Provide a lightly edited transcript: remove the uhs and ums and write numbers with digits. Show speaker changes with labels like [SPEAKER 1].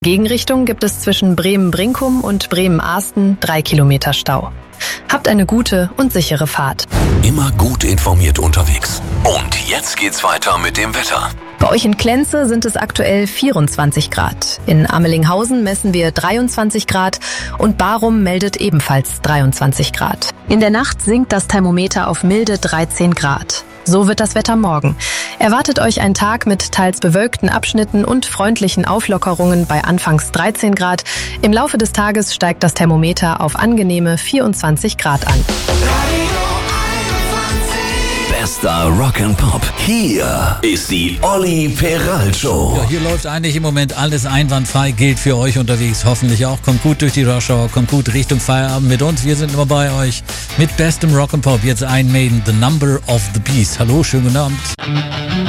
[SPEAKER 1] Gegenrichtung gibt es zwischen Bremen-Brinkum und Bremen-Ahsten 3 Kilometer Stau. Habt eine gute und sichere Fahrt.
[SPEAKER 2] Immer gut informiert unterwegs. Und jetzt geht's weiter mit dem Wetter.
[SPEAKER 1] Bei euch in Klenze sind es aktuell 24 Grad. In Amelinghausen messen wir 23 Grad und Barum meldet ebenfalls 23 Grad. In der Nacht sinkt das Thermometer auf milde 13 Grad. So wird das Wetter morgen. Erwartet euch ein Tag mit teils bewölkten Abschnitten und freundlichen Auflockerungen bei anfangs 13 Grad. Im Laufe des Tages steigt das Thermometer auf angenehme 24 Grad an.
[SPEAKER 2] Bester Rock'n'Pop. Hier ist die Olli Peral Show.
[SPEAKER 3] Ja, hier läuft eigentlich im Moment alles einwandfrei, gilt für euch unterwegs hoffentlich auch. Kommt gut durch die Rush Hour, kommt gut Richtung Feierabend mit uns. Wir sind immer bei euch mit bestem Rock'n'Pop. Jetzt Iron Maiden, The Number of the Beast. Hallo, schönen guten Abend.